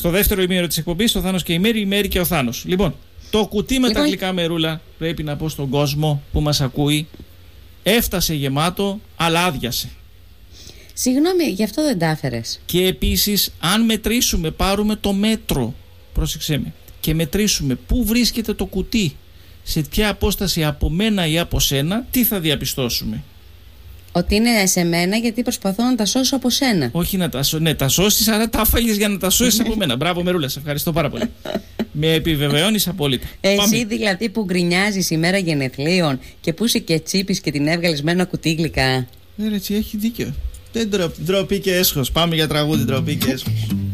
Στο δεύτερο ημίωρο της εκπομπής, ο Θάνος και η Μέρη, η Μέρη και ο Θάνος. Λοιπόν, το κουτί με τα γλυκά, Μερούλα, πρέπει να πω στον κόσμο που μας ακούει, έφτασε γεμάτο, αλλά άδειασε. Συγγνώμη, γι' αυτό δεν τα έφερες. Και επίσης, αν μετρήσουμε, πάρουμε το μέτρο, πρόσεξέ με, και μετρήσουμε πού βρίσκεται το κουτί, σε ποια απόσταση από μένα ή από σένα, τι θα διαπιστώσουμε? Ότι είναι σε μένα, γιατί προσπαθώ να τα σώσω από σένα. Όχι να τα σώσεις, ναι, τα σώσεις, αλλά τα άφαγες για να τα σώσεις από μένα. Μπράβο, Μερούλα, σε ευχαριστώ πάρα πολύ. Με επιβεβαιώνεις απόλυτα. Εσύ Πάμε. δηλαδή που γκρινιάζεις ημέρα γενεθλίων και που είσαι και τσίπης και την έβγαλες με ένα κουτί γλυκά. Ναι, ρε, έτσι έχει δίκιο. Δεν ντροπή και έσχος. Πάμε για τραγούδι, ντροπή και έσχος.